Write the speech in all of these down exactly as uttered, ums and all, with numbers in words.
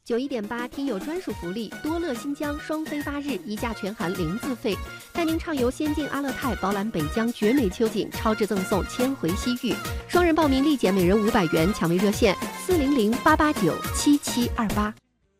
九一点八听友专属福利，多乐新疆双飞八日，一价全含零自费，带您畅游仙境阿勒泰，饱览北疆绝美秋景，超值赠送千回西域。双人报名立减每人五百元，抢位热线四零零八八九七七二八。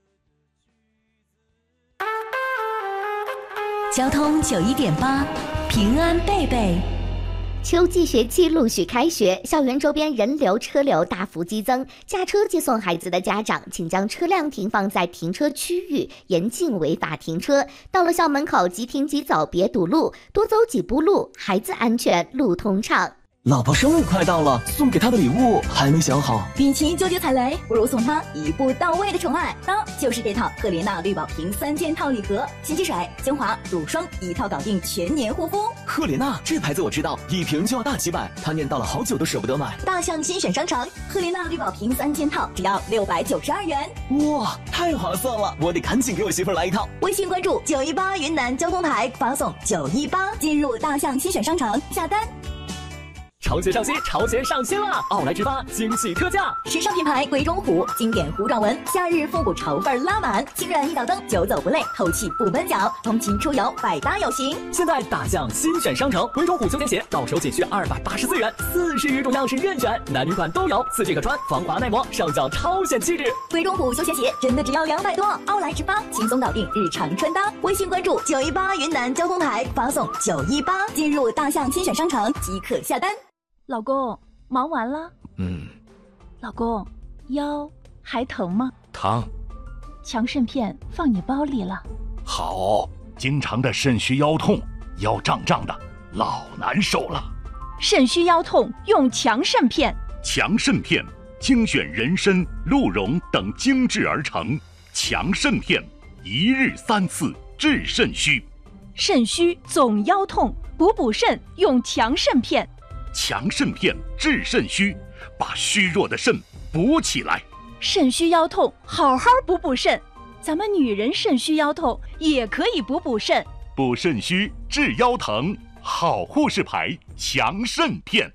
交通九一点八，平安贝贝。 秋季学期陆续开学，校园周边人流车流大幅激增，驾车接送孩子的家长，请将车辆停放在停车区域，严禁违法停车。到了校门口即停即走，别堵路，多走几步路，孩子安全，路通畅。 老婆生日快到了，送给她的礼物还没想好。 比起纠结踩雷，不如送她一步到位的宠爱。当就是这套赫莲娜绿宝瓶三件套礼盒，洗洗水、精华、乳霜一套搞定全年护肤。 赫莲娜这牌子我知道，一瓶就要大几百，她念叨了好久都舍不得买。 大象新选商城，赫莲娜绿宝瓶三件套只要六百九十二元。 哇，太划算了！我得赶紧给我媳妇来一套。 微信关注九一八云南交通台，发送九一八进入大象新选商城下单。 潮鞋上新，潮鞋上新了！奥莱之发惊喜特价， 时尚品牌鬼冢虎经典糊状纹，夏日复古潮范拉满，轻软一脚蹬，久走不累，透气不闷脚，通勤出游百搭有型。 现在大象新选商城，鬼冢虎休闲鞋到手仅需二百八十四元，四十余种样式任选，男女款都有，四季可穿，防滑耐磨，上脚超显气质。 鬼冢虎休闲鞋真的只要两百多，奥莱之发轻松搞定日常穿搭。微信关注九一八云南交通台，发送九一八进入大象新选商城即可下单。 老公，忙完了？ 嗯。 老公，腰还疼吗？ 疼。 强肾片放你包里了。 好，经常的肾虚腰痛，腰胀胀的，老难受了。 肾虚腰痛用强肾片。 强肾片精选人参、鹿茸等精制而成，强肾片一日三次治肾虚。 肾虚总腰痛，补补肾用强肾片。 强肾片治肾虚，把虚弱的肾补起来。 肾虚腰痛，好好补补肾。咱们女人肾虚腰痛也可以补补肾。 补肾虚治腰疼，好护士牌强肾片。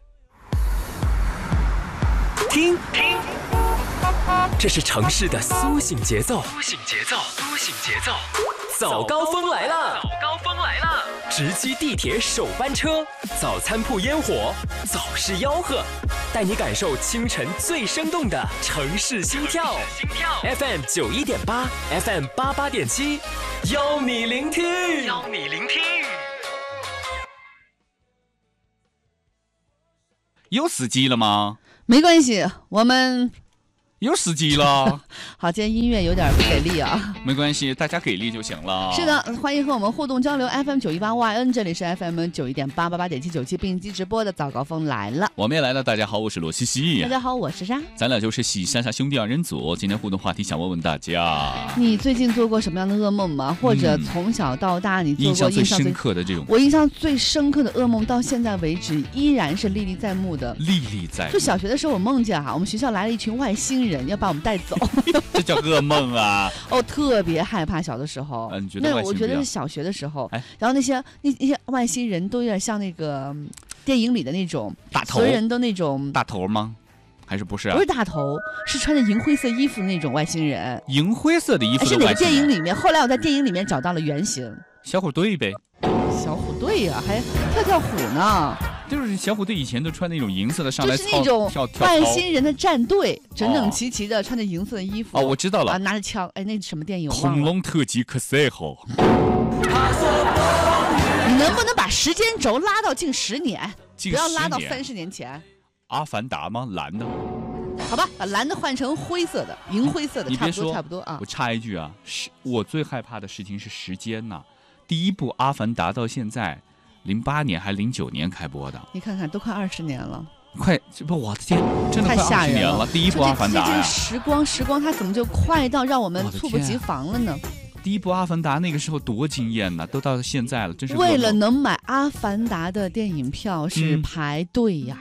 听听，这是城市的苏醒节奏。苏醒节奏，苏醒节奏。早高峰来了！早高峰来了！直击地铁首班车，早餐铺烟火，早市吆喝，带你感受清晨最生动的城市心跳。心跳 F M 九一点八 ，F M 八八点七，邀你聆听，邀你聆听。 有司机了吗？ 没关系，我们。 有司机了。 好，今天音乐有点不给力啊。 没关系，大家给力就行了。 是的，欢迎和我们互动交流。F M 九一八 Y N， 这里是 F M 九一点八八八点七九七并机直播的早高峰来了。 我们也来了，大家好，我是罗西西。 大家好，我是莎。 咱俩就是喜莎莎兄弟二人组。今天互动话题想问问大家， 你最近做过什么样的噩梦吗？或者从小到大你做过印象最印象深刻的这种？ 我印象最深刻的噩梦到现在为止依然是历历在目的。 历历在目。 就小学的时候，我梦见哈、啊，我们学校来了一群外星人，要把我们带走。 这叫噩梦啊！ 哦，特别害怕。小的时候， 嗯，觉得那我觉得是小学的时候， 哎， 然后那些那那些外星人都有点像那个电影里的那种大头， 所有人都那种大头吗？还是不是、啊？ 不是大头，是穿着银灰色衣服的那种外星人。 银灰色的衣服的外星人， 是哪个电影里面？后来我在电影里面找到了原型。 小虎队呗。 小虎队呀、啊，还跳跳虎呢。 就是小虎队以前都穿那种银色的上来就是那种外星人的战队，整整齐齐的穿着银色的衣服。 哦，我知道了， 啊，拿着枪，哎，那什么电影？ 恐龙特辑可赛好。 你能不能把时间轴拉到近十年？ 近不要拉到三十年前。 阿凡达吗？蓝的。 好吧，把蓝的换成灰色的、银灰色的， 你别说， 差不多，差不多啊。 我插一句啊，是我最害怕的事情是时间呐、啊。第一部《阿凡达》到现在。零八年还零九年开播的， 你看看都快二十年了， 快这不我的天，真的快二十年了。第一部《阿凡达》呀， 时光时光它怎么就快到让我们猝不及防了呢？ 第一部《阿凡达》那个时候多惊艳呐，都到现在了，真是为了能买《阿凡达》的电影票是排队呀。 嗯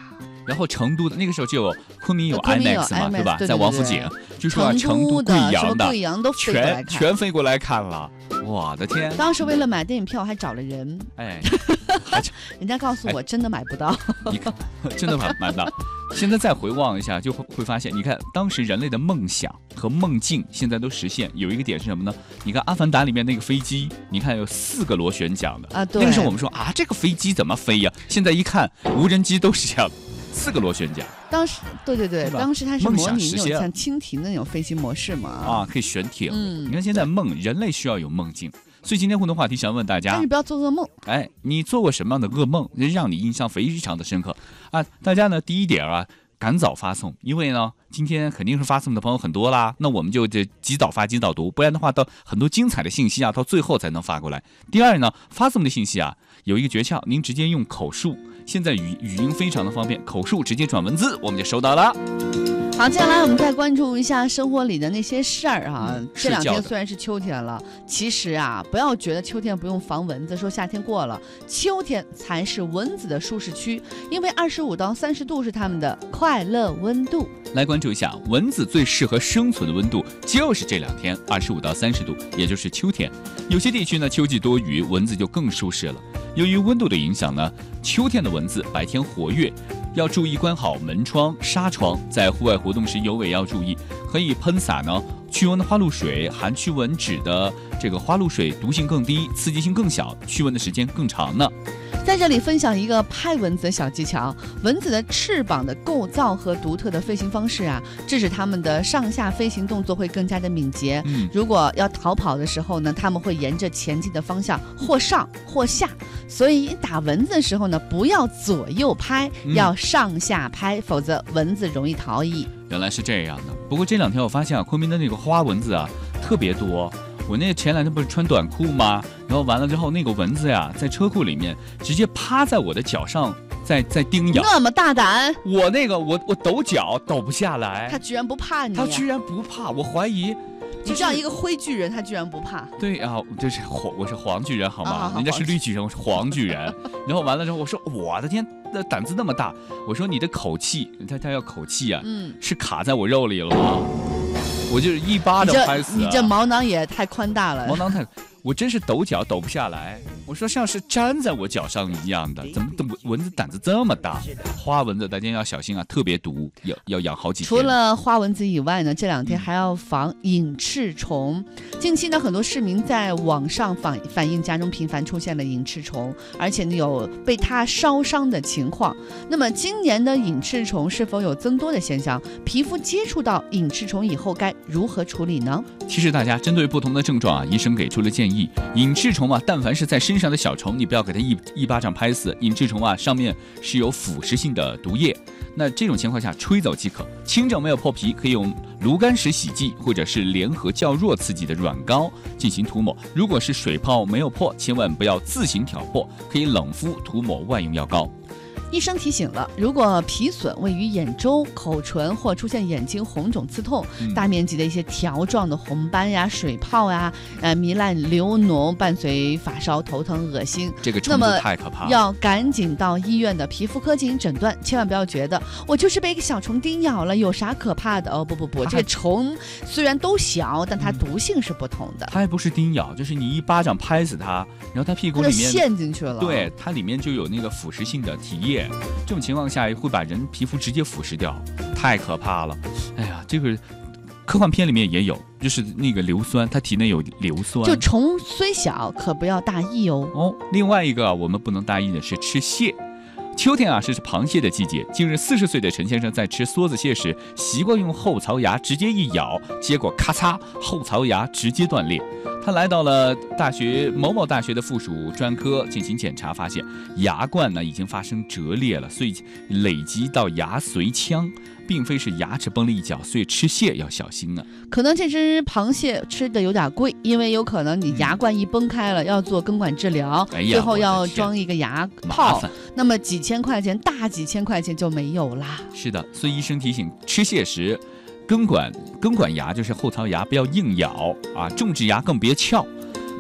然后成都的那个时候就有昆明有 I M A X IMAX 嘛，对吧？ 对对对在王府井，就说啊，成都、贵阳的， 贵阳都飞过来全看， 全飞过来看了。我的天！ 当时为了买电影票还找了人， 哎， 人家告诉我真的买不到。 你看，真的买买不到。现在再回望一下，就会会发现，你看当时人类的梦想和梦境现在都实现。有一个点是什么呢？你看《阿凡达》里面那个飞机，你看有四个螺旋桨的啊。对。 那个时候我们说啊，这个飞机怎么飞呀？现在一看，无人机都是这样，四个螺旋桨。 当时，对对对，当时它是模拟那种像蜻蜓的那种飞行模式嘛。 啊，可以悬停。嗯。你看现在梦，人类需要有梦境。所以今天互动话题想问大家， 但是不要做噩梦。 哎，你做过什么样的噩梦，让你印象非常的深刻啊？大家呢，第一点啊，赶早发送，因为呢，今天肯定是发送的朋友很多啦，那我们就这及早发及早读，不然的话，到很多精彩的信息啊，到最后才能发过来。第二呢，发送的信息啊，有一个诀窍，您直接用口述，现在语语音非常的方便，口述直接转文字，我们就收到了。 好，接下来我们再关注一下生活里的那些事儿啊。嗯、这两天虽然是秋天了，其实啊，不要觉得秋天不用防蚊子，说夏天过了，秋天才是蚊子的舒适区，因为二十五到三十度是它们的快乐温度。 来关注一下，蚊子最适合生存的温度就是这两天二十五到三十度，也就是秋天。有些地区呢，秋季多雨，蚊子就更舒适了。由于温度的影响呢，秋天的蚊子白天活跃。要注意关好门窗、纱窗，在户外活动时尤为要注意，可以喷洒呢驱蚊的花露水，含驱蚊酯的这个花露水毒性更低，刺激性更小，驱蚊的时间更长呢。 在这里分享一个拍蚊子的小技巧，蚊子的翅膀的构造和独特的飞行方式啊，致使它们的上下飞行动作会更加的敏捷。嗯，如果要逃跑的时候呢，它们会沿着前进的方向或上或下，所以打蚊子的时候呢，不要左右拍，嗯、要上下拍，否则蚊子容易逃逸。 原来是这样的。不过这两天我发现啊，昆明的那个花蚊子啊特别多。我那前两天不是穿短裤吗？然后完了之后，那个蚊子呀，在车库里面直接趴在我的脚上，在在叮咬。 那么大胆！ 我那个我我抖脚抖不下来。 他居然不怕你、啊？ 他居然不怕，我怀疑。 就这样一个灰巨人，他居然不怕？ 对啊，这是黄，我是黄巨人好吗？ 啊、好好人家是绿巨人，我是黄巨人。然后完了之后，我说我的天，那胆子那么大！我说你的口气，他他要口气啊，嗯，是卡在我肉里了吗？我就是一巴掌拍死、啊你。你这毛囊也太宽大了。 毛囊太，我真是抖脚抖不下来。我说像是粘在我脚上一样的，怎么蚊子胆子这么大？花蚊子大家要小心啊，特别毒，要要养好几天。 除了花蚊子以外呢，这两天还要防隐翅虫。近期呢，很多市民在网上反反映家中频繁出现了隐翅虫，而且呢有被它烧伤的情况。那么今年的隐翅虫是否有增多的现象？皮肤接触到隐翅虫以后该如何处理呢？ 其实大家针对不同的症状啊，医生给出了建议。隐翅虫啊，但凡是在身上的小虫，你不要给它一一巴掌拍死。隐翅虫啊，上面是有腐蚀性的毒液，那这种情况下吹走即可。轻症没有破皮，可以用炉甘石洗剂或者是联合较弱刺激的软膏进行涂抹。如果是水泡没有破，千万不要自行挑破，可以冷敷涂抹外用药膏。 医生提醒了，如果皮损位于眼周、口唇或出现眼睛红肿刺痛、嗯、大面积的一些条状的红斑呀、水泡呀、呃糜烂流脓，伴随发烧、头疼、恶心， 这个程度太可怕了， 要赶紧到医院的皮肤科进行诊断。千万不要觉得我就是被一个小虫叮咬了，有啥可怕的？哦不不不，这个虫虽然都小，但它毒性是不同的。 它还不是叮咬，就是你一巴掌拍死它，然后它屁股里面陷进去了， 对，它里面就有那个腐蚀性的体液。这种情况下会把人皮肤直接腐蚀掉，太可怕了。哎呀，这个科幻片里面也有，就是那个硫酸，它体内有硫酸。 就虫虽小，可不要大意哦。 哦，另外一个我们不能大意的是吃蟹。秋天啊，是螃蟹的季节。近日，四十岁的陈先生在吃梭子蟹时，习惯用后槽牙直接一咬，结果咔嚓，后槽牙直接断裂。他来到了大学某某大学的附属专科进行检查，发现牙冠呢已经发生折裂了，所以累积到牙髓腔，并非是牙齿崩了一角，所以吃蟹要小心啊。 可能这只螃蟹吃的有点贵，因为有可能你牙冠一崩开了，要做根管治疗， 哎、 最后要装一个牙套，那么几千块钱，大几千块钱就没有啦。 是的，所以医生提醒，吃蟹时根管根管牙就是后槽牙不要硬咬啊，种植牙更别撬。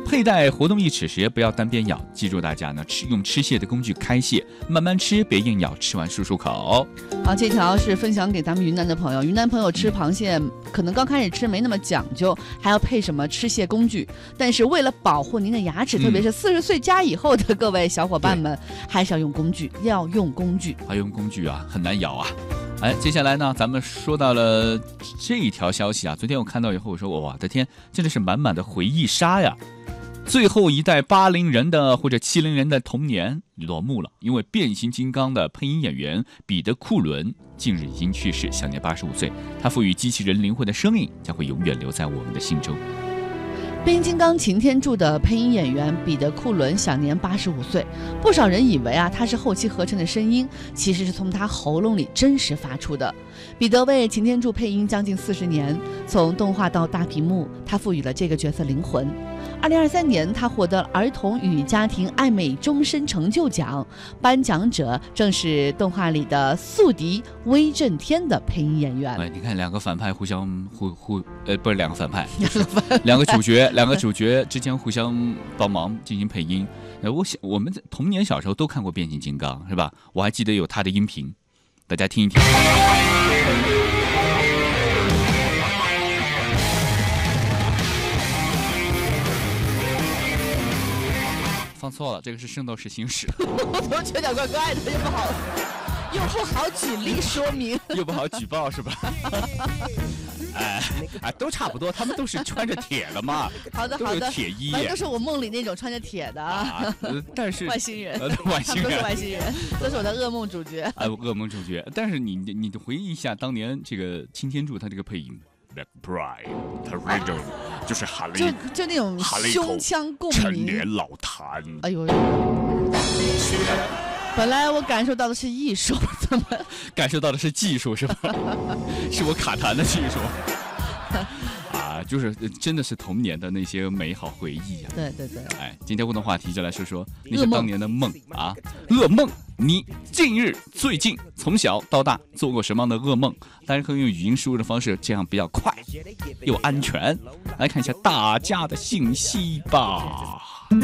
佩戴活动易齿时不要单边咬，记住大家呢吃用吃蟹的工具开蟹，慢慢吃，别硬咬，吃完漱漱口。 好，这条是分享给咱们云南的朋友。云南朋友吃螃蟹，可能刚开始吃没那么讲究，还要配什么吃蟹工具。但是为了保护您的牙齿，嗯、特别是四十岁加以后的各位小伙伴们，还是要用工具，要用工具， 要用工具啊，很难咬啊。哎，接下来呢，咱们说到了这一条消息啊，昨天我看到以后，我说我的天，真的是满满的回忆杀呀！最后一代八零人的或者七零人的童年落幕了，因为变形金刚的配音演员彼得·库伦近日已经去世，享年八十五岁。他赋予机器人灵魂的声音将会永远留在我们的心中。 变形金刚擎天柱的配音演员彼得·库伦享年八十五岁，不少人以为啊他是后期合成的声音，其实是从他喉咙里真实发出的。彼得为擎天柱配音将近四十年，从动画到大屏幕，他赋予了这个角色灵魂。二零二三年，他获得儿童与家庭爱美终身成就奖，颁奖者正是动画里的宿敌威震天的配音演员。 哎，你看两个反派互相互互呃，不是两个反派，两个主角，两个主角之间互相帮忙进行配音。呃，我想我们童年小时候都看过变形金刚，是吧？我还记得有他的音频，大家听一听。放错了，这个是《圣斗士星矢》。 我怎么觉得怪怪的，又不好，又不好举例说明， 又不好举报，是吧？哎哎，都差不多，他们都是穿着铁的嘛。 好的好的， 都有铁衣， 反正都是我梦里那种穿着铁的。 啊呃、但是外星人， 呃、外星人都是外星人，都是我的噩梦主角。 哎、呃，噩梦主角。但是你你回忆一下当年这个擎天柱他这个配音。Black Pride， 他 radio 就是喊了一， 就就那种胸腔共鸣， 陈年老坛。 哎呦，本来我感受到的是艺术，怎么感受到的是技术是吧？是我卡痰的技术。啊，就是真的是童年的那些美好回忆啊！ 对对对， 哎，今天互动话题就来说说那些当年的梦啊，噩梦。你近日最近从小到大做过什么样的噩梦？大家可以用语音输入的方式，这样比较快又安全。来看一下大家的信息吧。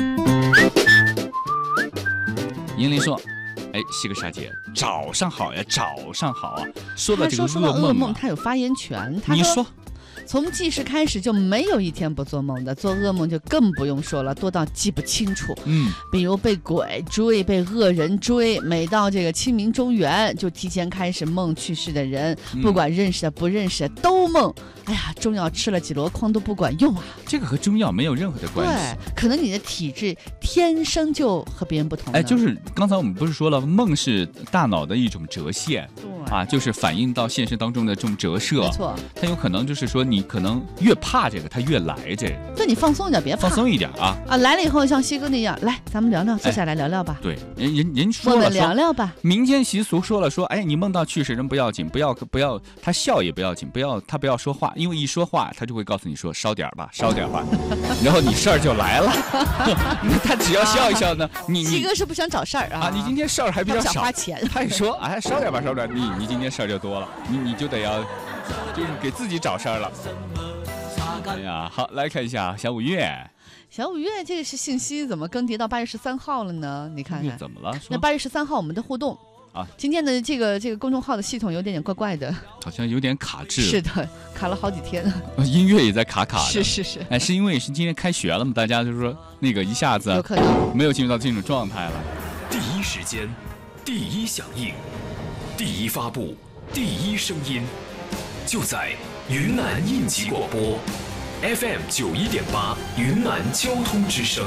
银铃说。哎，西格莎姐，早上好呀，早上好啊！说到这个噩梦、啊， 噩梦他有发言权。他你说， 从记事开始就没有一天不做梦的，做噩梦就更不用说了，多到记不清楚。 嗯， 比如被鬼追，被恶人追，每到这个清明中元就提前开始梦去世的人， 嗯、 不管认识的不认识的都梦。哎呀，中药吃了几箩筐都不管用啊！ 这个和中药没有任何的关系。 对，可能你的体质天生就和别人不同。 哎，就是刚才我们不是说了，梦是大脑的一种折线，啊，就是反映到现实当中的这种折射。 没错， 它有可能就是说你可能越怕这个，它越来这个。 对，你放松一点，别怕， 放松一点啊！ 啊，来了以后像西哥那样，来，咱们聊聊，坐下来聊聊吧。 哎、对，人人人说了， 我们聊聊吧。 民间习俗说了说，哎，你梦到去世人不要紧，不要不要，他笑也不要紧，不要他不要说话，因为一说话他就会告诉你说烧点吧，烧点吧，然后你事儿就来了。他只要笑一笑呢，你西哥是不想找事儿啊， 啊，你今天事儿还比较少， 想花钱。 他一说，哎，烧点吧，烧点，你你今天事儿就多了，你你就得要，就是给自己找事儿了。哎呀，好，来看一下小五月。 小五月，这个是信息怎么更迭到八月十三号了呢？你看看怎么了？ 那八月十三号我们的互动啊， 今天的这个这个公众号的系统有点点怪怪的， 好像有点卡滞。 是的，卡了好几天。 音乐也在卡卡的。 是是是。 哎，是因为是今天开学了嘛？大家就是说那个一下子有可能没有进入到这种状态了。 第一时间，第一响应，第一发布，第一声音，就在云南应急广播 F M 九一点八，云南交通之声。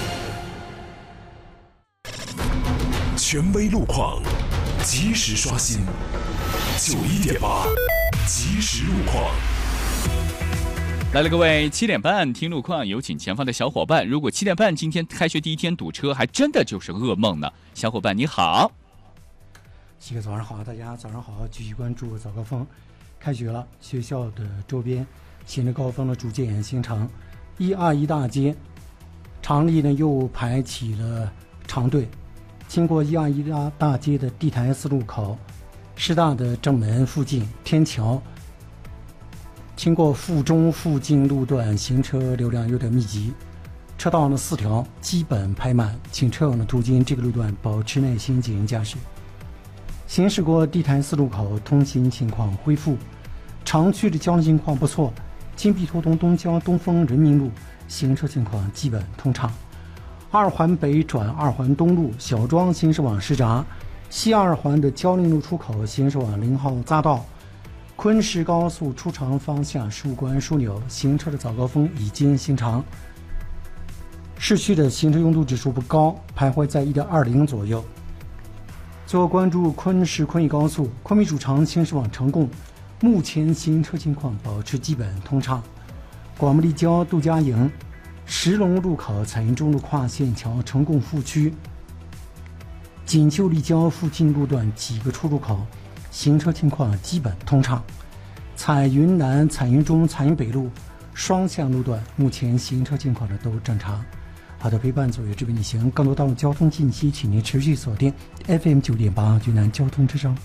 权威路况，及时刷新。九一点八，及时路况。 来了，各位，七点半听路况，有请前方的小伙伴。如果七点半今天开学第一天堵车，还真的就是噩梦呢。小伙伴你好， 七个早上好，大家早上好，继续关注早高峰。开学了，学校的周边行人高峰呢逐渐形成，一二一大街，厂里呢又排起了长队。经过一二一大大街的地坛 S 路口、师大的正门附近、天桥，经过附中附近路段行车流量有点密集， 车道呢四条基本排满，请车友呢途经这个路段保持耐心进行驾驶。行驶过地坛四路口，通行情况恢复，长区的交通情况不错。金碧图东东郊东风人民路行车情况基本通畅。二环北转二环东路小庄行驶往石闸，西二环的交令路出口行驶往零号匝道。昆石高速出长方向十五关枢纽行车的早高峰已经形成。市区的行车拥堵指数不高，徘徊在 一点二零 左右。最后关注昆石昆义高速昆明主长行驶往成贡，目前行车情况保持基本通畅。广木立交杜家营石龙路口彩云中路跨线桥成贡副区，锦绣立交附近路段几个出入口行车情况基本通畅。彩云南、彩云中、彩云北路双向路段目前行车情况的都正常。好的，陪伴左右这边旅行，更多道路交通信息，请您持续锁定 F M 九点八云南交通之声。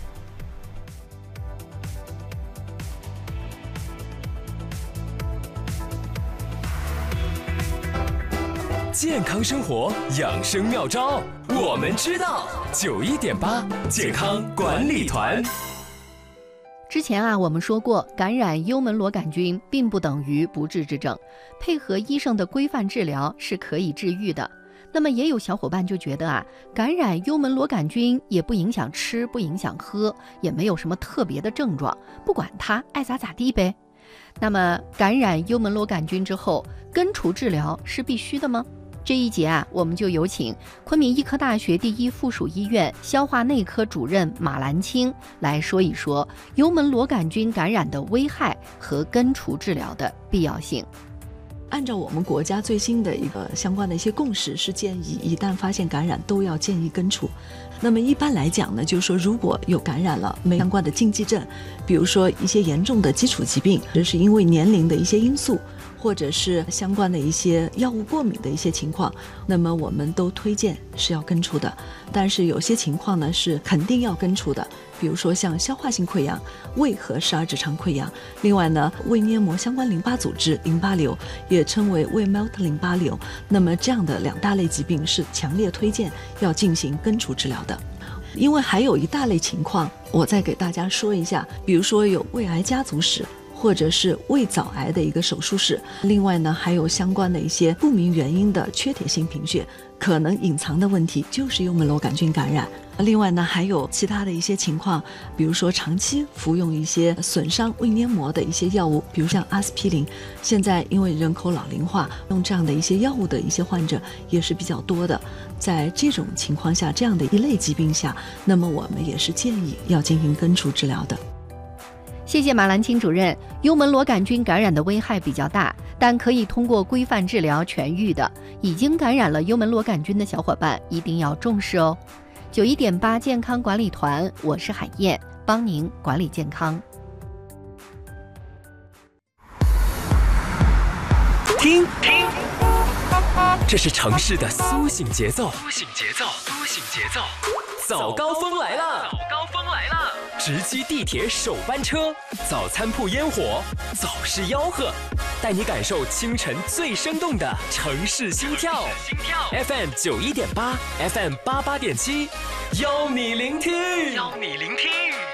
健康生活养生妙招，我们知道。九一点八健康管理团。 之前啊，我们说过，感染幽门螺杆菌并不等于不治之症，配合医生的规范治疗是可以治愈的。那么也有小伙伴就觉得啊，感染幽门螺杆菌也不影响吃，不影响喝，也没有什么特别的症状，不管它爱咋咋地呗。那么感染幽门螺杆菌之后，根除治疗是必须的吗？这一节啊，我们就有请昆明医科大学第一附属医院消化内科主任马兰青来说一说幽门螺杆菌感染的危害和根除治疗的必要性。 按照我们国家最新的一个相关的一些共识，是建议一旦发现感染都要建议根除。那么一般来讲呢，就是说如果有感染了没相关的禁忌症，比如说一些严重的基础疾病，这是因为年龄的一些因素，或者是相关的一些药物过敏的一些情况，那么我们都推荐是要根除的。但是有些情况呢是肯定要根除的，比如说像消化性溃疡、胃和十二指肠溃疡，另外呢胃黏膜相关淋巴组织淋巴瘤，也称为胃 melt 淋巴瘤，那么这样的两大类疾病是强烈推荐要进行根除治疗的。因为还有一大类情况我再给大家说一下，比如说有胃癌家族史，或者是胃早癌的一个手术史，另外呢还有相关的一些不明原因的缺铁性贫血，可能隐藏的问题就是幽门螺杆菌感染。另外呢还有其他的一些情况，比如说长期服用一些损伤胃黏膜的一些药物，比如像阿司匹林，现在因为人口老龄化，用这样的一些药物的一些患者也是比较多的。在这种情况下，这样的一类疾病下，那么我们也是建议要进行根除治疗的。 谢谢马兰青主任。幽门螺杆菌感染的危害比较大，但可以通过规范治疗痊愈的。已经感染了幽门螺杆菌的小伙伴一定要重视哦。九一点八健康管理团，我是海燕，帮您管理健康。 听听，这是城市的苏醒节奏，苏醒节奏，苏醒节奏。早高峰来了，早高峰来了！直击地铁首班车，早餐铺烟火，早市吆喝，带你感受清晨最生动的城市心跳。F M 九一点八 ，F M 八八点七，邀你聆听，邀你聆听。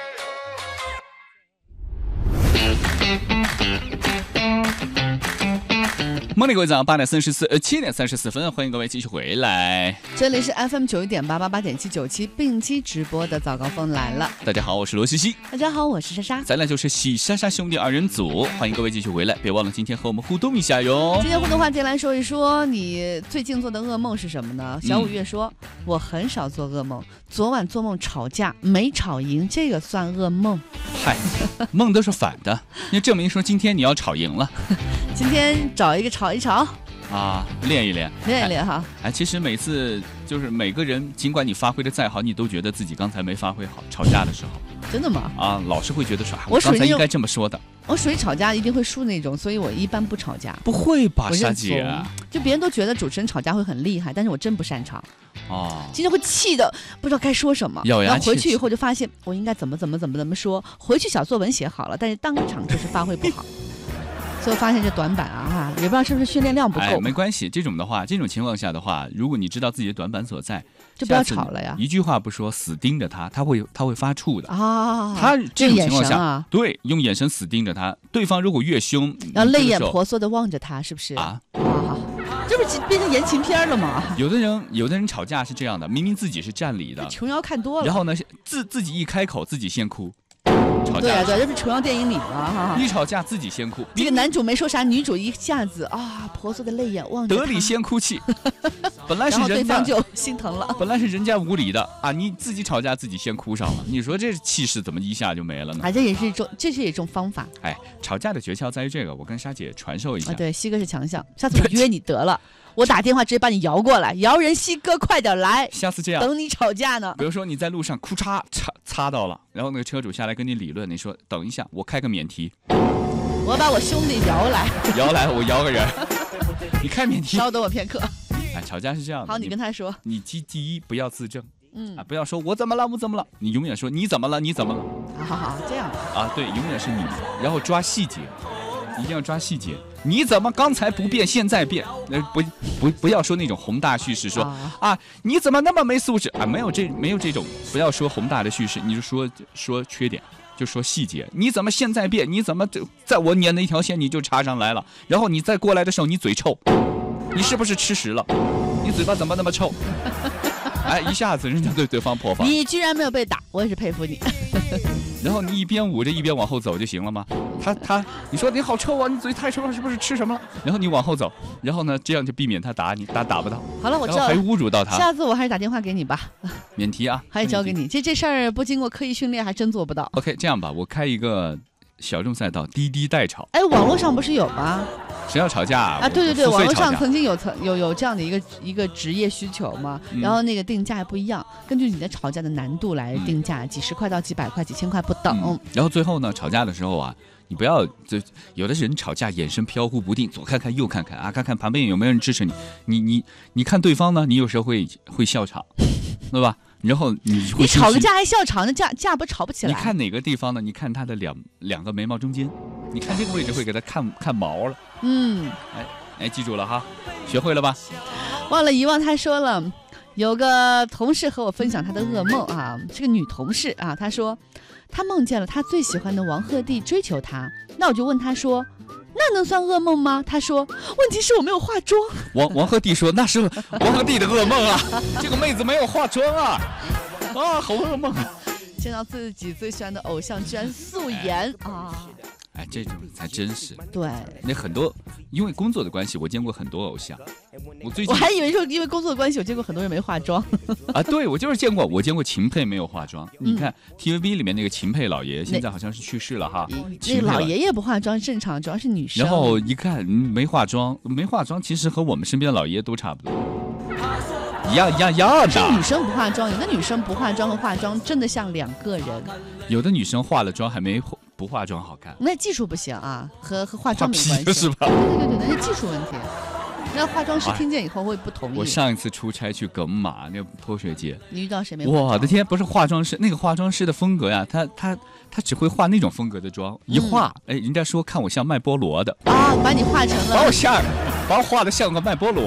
梦里各位早上八点三十四，呃七点三十四分，欢迎各位继续回来。 这里是 F M 九一点八八八点七九七并机直播的早高峰来了。 大家好，我是罗西西。 大家好，我是莎莎。 咱俩就是喜莎莎兄弟二人组，欢迎各位继续回来，别忘了今天和我们互动一下哟。 今天互动话题来说一说，你最近做的噩梦是什么呢？小五月说、嗯、我很少做噩梦，昨晚做梦吵架没吵赢，这个算噩梦？ 嗨，梦都是反的，那证明说今天你要吵赢了。 今天找一个吵一吵啊，练一练， 练一练哈。 哎，其实每次就是每个人，尽管你发挥的再好，你都觉得自己刚才没发挥好。吵架的时候， 真的吗？ 啊，老是会觉得说，我刚才应该这么说的。 我属于吵架一定会输那种，所以我一般不吵架。 不会吧，莎姐？ 就别人都觉得主持人吵架会很厉害，但是我真不擅长。 哦， 今天会气的不知道该说什么，然后回去以后就发现我应该怎么怎么怎么怎么说，回去小作文写好了，但是当场就是发挥不好。 最后发现这短板啊，哈，也不知道是不是训练量不够。 哎，没关系，这种的话，这种情况下的话，如果你知道自己的短板所在， 就不要吵了呀。 一句话不说，死盯着他，他会他会发怵的啊。 他这种情况下， 啊、 对，用眼神死盯着他，对方如果越凶， 要泪眼婆娑的望着他，是不是啊？ 啊，这不是变成言情片了吗？ 有的人，有的人吵架是这样的，明明自己是占理的， 琼瑶看多了， 然后呢，自自己一开口，自己先哭。吵架对啊，对，这不是琼瑶电影里吗？ 一吵架自己先哭， 这个男主没说啥，女主一下子啊，婆娑的泪眼望着他， 得理先哭泣。本来是人家， 对方就心疼了。 本来是人家无理的啊，你自己吵架自己先哭上了，你说这气势怎么一下就没了呢？ 啊，这也是一种，这是一种方法。 哎，吵架的诀窍在于这个，我跟莎姐传授一下。 啊、对，西哥是强项，下次我约你得了。我打电话直接把你摇过来，摇人西哥快点来， 下次这样等你吵架呢。 比如说你在路上哭嚓擦擦到了，然后那个车主下来跟你理论，你说等一下我开个免提， 我把我兄弟摇来， 摇来我摇个人，你开免提， 稍等我片刻。 哎，吵架是这样的。 好，你跟他说， 你第第一不要自证， 嗯啊，不要说我怎么了我怎么了，你永远说你怎么了你怎么了。 好好好，这样啊，对，永远是你，然后抓细节。一定要抓细节，你怎么刚才不变，现在变？呃，不不不要说那种宏大叙事，说 啊, 啊，你怎么那么没素质啊？没有这没有这种，不要说宏大的叙事，你就说说缺点，就说细节。你怎么现在变？你怎么在我撵的一条线你就插上来了？然后你再过来的时候，你嘴臭，你是不是吃屎了？你嘴巴怎么那么臭？哎，一下子人家对对方破防。 你居然没有被打，我也是佩服你。 然后你一边捂着一边往后走就行了吗？他他，你说你好臭啊，你嘴太臭了，是不是吃什么了？然后你往后走，然后呢，这样就避免他打你，打打不到。 好了，我知道了， 还侮辱到他。 下次我还是打电话给你吧。 免提啊， 还是交给你。这这事儿不经过刻意训练还真做不到。 OK， 这样吧，我开一个小众赛道，滴滴代吵。 哎，网络上不是有吗？ 谁要吵架啊？ 啊，对对对，网络上曾经有曾有有这样的一个一个职业需求嘛，嗯、然后那个定价也不一样，根据你的吵架的难度来定价，嗯、几十块到几百块、几千块不等。 嗯、然后最后呢，吵架的时候啊，你不要就有的人吵架眼神飘忽不定，左看看右看看啊，看看旁边有没有人支持你，你你你看对方呢，你有时候会会笑场，对吧？然后你你吵个架还笑场，那架架不吵不起来。 你看哪个地方呢？你看他的两两个眉毛中间，你看这个位置会给他看看毛了。 嗯， 哎哎，记住了哈，学会了吧？ 忘了遗忘，他说了，有个同事和我分享他的噩梦啊，是个女同事啊，她说她梦见了她最喜欢的王鹤棣追求她，那我就问她说，那能算噩梦吗？她说，问题是我没有化妆。 王王鹤棣说，那是王鹤棣的噩梦啊，这个妹子没有化妆啊，啊，好噩梦啊！ 见到自己最喜欢的偶像居然素颜啊！ 哎，这种才真实。 对， 那很多因为工作的关系，我见过很多偶像。我最近我还以为说因为工作的关系，我见过很多人没化妆。 啊，对，我就是见过，我见过秦沛没有化妆。嗯、你看 T V B 里面那个秦沛老爷，现在好像是去世了哈。 那个老爷爷不化妆正常，主要是女生。 然后一看、嗯、没化妆，没化妆，其实和我们身边的老爷都差不多。一样一样一样的。 是女生不化妆，有的女生不化妆和化妆真的像两个人。 有的女生化了妆还没不化妆好看。 那技术不行啊，和和化妆没关系是吧？ 对对对对，那是技术问题。那化妆师听见以后会不同意。 我上一次出差去耿马那个泼水节， 你遇到谁没化妆？ 我的天，不是化妆师，那个化妆师的风格呀，他他他只会化那种风格的妆，一化，哎、嗯，人家说看我像卖菠萝的啊，把你化成了， 把我像，把我画的像个卖菠萝。